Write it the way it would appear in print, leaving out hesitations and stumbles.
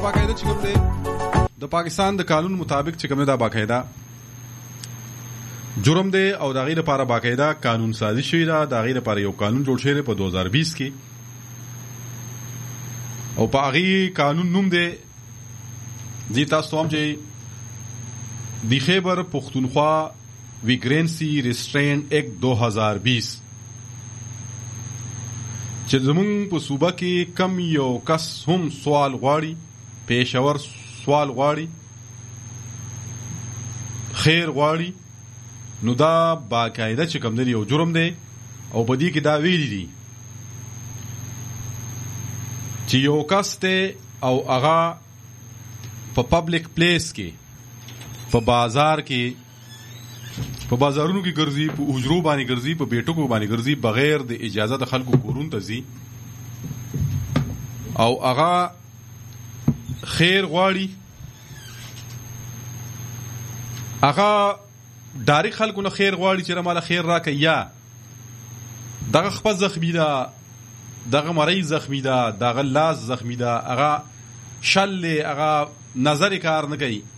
باقاعده چې کوم دی د پاکستان د قانون مطابق چې کوم دا باقاعده جرم دی او د غیر لپاره باقاعده قانون سازي شوی دا د غیر لپاره یو قانون جوړ شوی په 2020 کې او په هغه قانون نوم دی دي تاسو هم چې دی خیبر پختونخوا ویګرنسي ریسټرین ایکټ 2020 چې زمونږ په صوبه کې کم یو کس هم سوال غواړي پیښور سوال غواړي خیر غواړي نو دا باقاعده چې کوم دی یو جرم دی او په دې کې دا ویلي دي چې یو کس ته او هغه په پبلک پلیس کې په بازار کې په بازارونو کې ګرځي په حجرو باندې ګرځي په بیٹکو باندې ګرځي بغیر د اجازه د خلکو کورون ته ځي او هغه خیر غواړي هغه ډایرک خلکو نه خیر غواړي چې مال خیر راکې یا دغه خپل زخمی ده دغه مریض زخمی ده دغه لاس زخمی ده هغه شل هغه نظر کار نه کوي